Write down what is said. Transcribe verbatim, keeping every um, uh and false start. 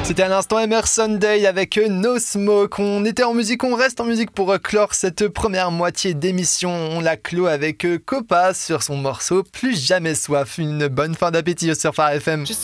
C'était à l'instant Emerson Day avec No Smoke. On était en musique, on reste en musique pour clore cette première moitié d'émission. On la clôt avec Copa sur son morceau Plus jamais soif. Une bonne fin d'appétit sur Phare F M.